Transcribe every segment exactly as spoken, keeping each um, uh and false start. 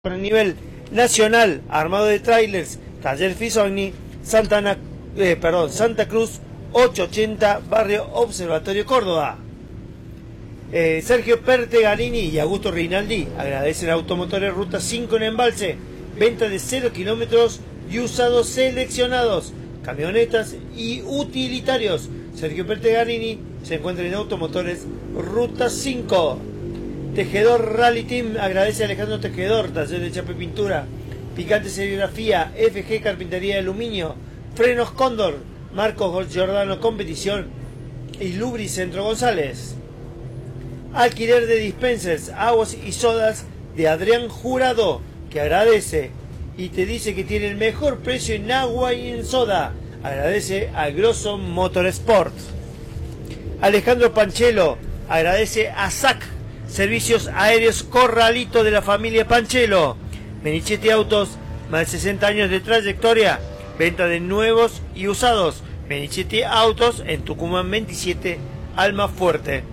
A nivel nacional, armado de trailers, Taller Fisogni, Santana, eh, perdón, Santa Cruz, ochocientos ochenta, Barrio Observatorio, Córdoba. Eh, Sergio Pertegarini y Augusto Rinaldi agradecen a Automotores Ruta cinco en Embalse, venta de cero kilómetros y usados seleccionados, camionetas y utilitarios. Sergio Pertegarini se encuentra en Automotores Ruta cinco. Tejedor Rally Team agradece a Alejandro Tejedor, taller de chapa y pintura, Picante Serigrafía, F G Carpintería de Aluminio, Frenos Cóndor, Marcos Giordano Competición y Lubricentro González. Alquiler de dispensers, aguas y sodas de Adrián Jurado, que agradece y te dice que tiene el mejor precio en agua y en soda. Agradece a Grosso Motorsport. Alejandro Panchelo agradece a S A C, Servicios Aéreos Corralito de la familia Panchelo. Menichetti Autos, más de sesenta años de trayectoria, venta de nuevos y usados. Menichetti Autos en Tucumán veintisiete, Almafuerte.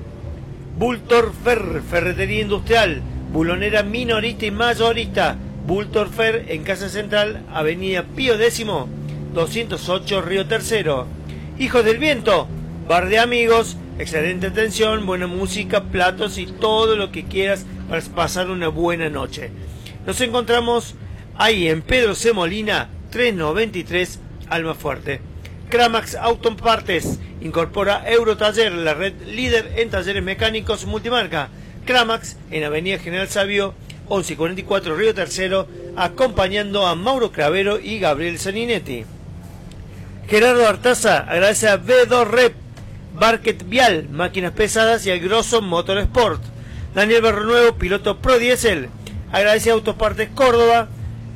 Bultorfer, Ferretería Industrial, bulonera minorista y mayorista. Bultorfer en Casa Central, Avenida Pío X, doscientos ocho, Río Tercero. Hijos del Viento, bar de amigos, excelente atención, buena música, platos y todo lo que quieras para pasar una buena noche. Nos encontramos ahí en Pedro C. Molina, trescientos noventa y tres, Almafuerte. Cramax Autopartes incorpora Eurotaller, la red líder en talleres mecánicos multimarca. Cramax en Avenida General Sabio, once cuarenta y cuatro, Río Tercero, acompañando a Mauro Cravero y Gabriel Saninetti. Gerardo Artaza agradece a B dos Rep, Barket Vial, máquinas pesadas y al Grosso Motorsport. Daniel Berronuevo, piloto Pro Diesel, agradece a Autopartes Córdoba,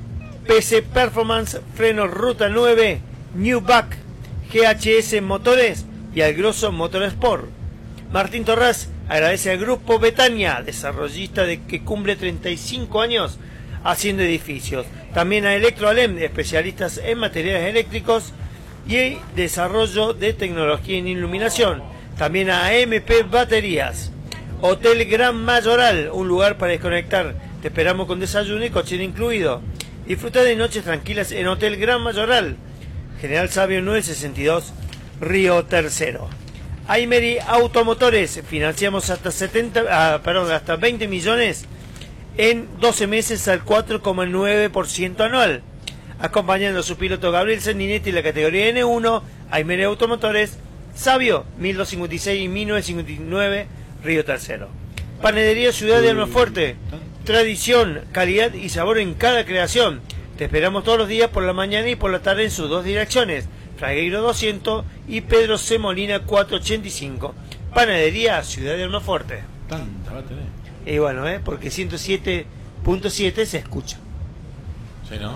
P C Performance, frenos Ruta nueve, Newback, G H S Motores y al Grosso Motorsport. Martín Torras agradece al Grupo Betania, desarrollista de que cumple treinta y cinco años haciendo edificios. También a Electroalem, especialistas en materiales eléctricos y desarrollo de tecnología en iluminación. También a M P Baterías. Hotel Gran Mayoral, un lugar para desconectar. Te esperamos con desayuno y cochera incluido. Disfruta de noches tranquilas en Hotel Gran Mayoral, General Sabio novecientos sesenta y dos, Río Tercero. Aimeri Automotores, financiamos hasta setenta, ah, perdón, hasta veinte millones en doce meses al cuatro coma nueve por ciento anual. Acompañando a su piloto Gabriel Sandinetti en la categoría N uno, Aimeri Automotores, Sabio, mil doscientos cincuenta y seis y mil novecientos cincuenta y nueve, Río Tercero. Panadería Ciudad de Almafuerte, tradición, calidad y sabor en cada creación. Te esperamos todos los días por la mañana y por la tarde en sus dos direcciones, Fragueiro doscientos y Pedro C. Molina cuatrocientos ochenta y cinco. Panadería Ciudad de Almafuerte. Tanta va a tener. Y bueno, ¿eh? Porque ciento siete punto siete se escucha. Sí, ¿no?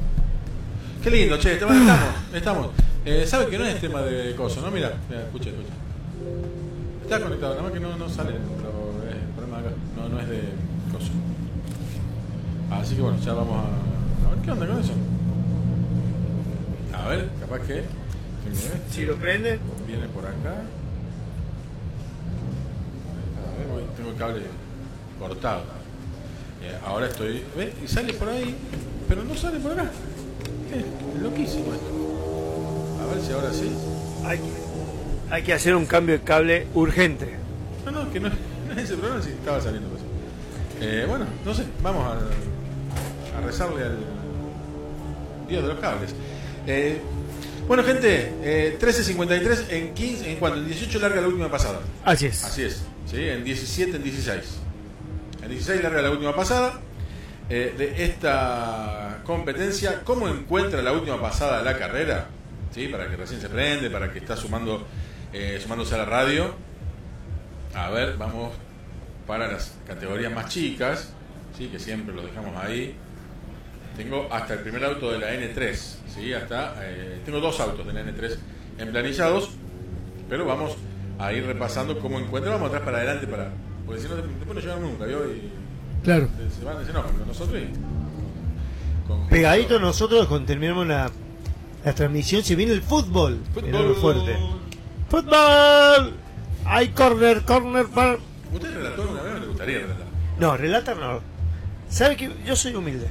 Qué lindo, che, estamos. estamos. Eh, ¿Sabe que no es tema de coso, no? Mira, mira, escucha, escucha. Está conectado, nada más que no, no sale, pero es el problema de acá, no, no es de coso. Así que bueno, ya vamos a, a ver qué onda con eso. A ver, capaz que... Si lo prende... Viene por acá. A ver, voy, tengo el cable cortado. Eh, ahora estoy... ¿Ves? Y sale por ahí, pero no sale por acá. Es loquísimo esto. A ver si ahora sí. Hay que, hay que hacer un cambio de cable urgente. No, no, que no, no es ese problema, si estaba saliendo pues. Eh, bueno, no sé, vamos a, a rezarle al Dios de los cables. Eh, bueno, gente, eh, trece cincuenta y tres en quince, en cuanto en dieciocho larga la última pasada. Así es. Así es, ¿sí? En diecisiete, en dieciséis. En dieciséis larga la última pasada eh, de esta competencia. ¿Cómo encuentra la última pasada de la carrera? ¿Sí? Para que recién se prende, para que está sumando, eh, sumándose a la radio. A ver, vamos para las categorías más chicas, ¿sí? Que siempre los dejamos ahí. Tengo hasta el primer auto de la N tres, ¿sí? Hasta, eh, tengo dos autos de la N tres emplanillados, pero vamos a ir repasando cómo encuentra. Vamos atrás para adelante, para porque si no, después no llegan nunca, ¿vio? Y claro. Se van, se enojan con nosotros y... Con pegadito nosotros cuando terminamos la, la transmisión se viene el fútbol. Fútbol fuerte. ¡Fútbol! Hay corner, corner para... ¿Usted relató una vez o le gustaría relatar? No, relata no. ¿Sabe que yo soy humilde?